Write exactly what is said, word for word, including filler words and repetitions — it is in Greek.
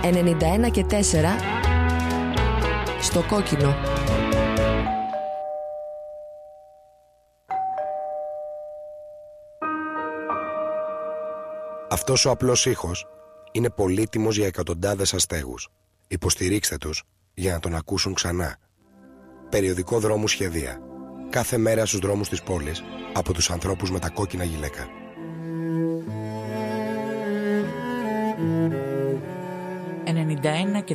ενενήντα ένα και τέσσερα στο κόκκινο. Αυτός ο απλός ήχος είναι πολύτιμος για εκατοντάδες αστέγους. Υποστηρίξτε τους για να τον ακούσουν ξανά. Περιοδικό Δρόμου Σχεδία. Κάθε μέρα στους δρόμους της πόλης από τους ανθρώπους με τα κόκκινα γυλαίκα. ενενήντα ένα και